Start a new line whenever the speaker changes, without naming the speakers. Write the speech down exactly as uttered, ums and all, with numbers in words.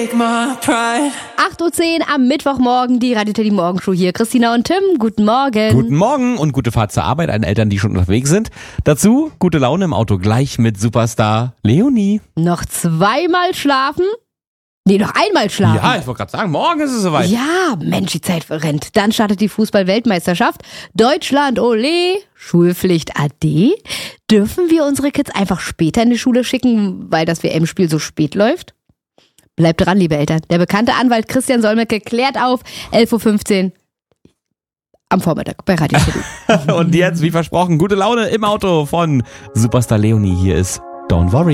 take my pride.
acht Uhr zehn am Mittwochmorgen, die Radio Teddy Morgenshow hier. Christina und Tim, guten Morgen.
Guten Morgen und gute Fahrt zur Arbeit an Eltern, die schon unterwegs sind. Dazu gute Laune im Auto gleich mit Superstar Leonie.
Noch zweimal schlafen? Nee, noch einmal schlafen.
Ja, ich wollte gerade sagen, morgen ist es soweit.
Ja, Mensch, die Zeit rennt. Dann startet die Fußball-Weltmeisterschaft. Deutschland, ole, Schulpflicht ade. Dürfen wir unsere Kids einfach später in die Schule schicken, weil das W M-Spiel so spät läuft? Bleibt dran, liebe Eltern. Der bekannte Anwalt Christian Solmecke klärt auf. elf Uhr fünfzehn am Vormittag bei Radio Teddy.
Und jetzt, wie versprochen, gute Laune im Auto von Superstar Leonie. Hier ist Don't Worry.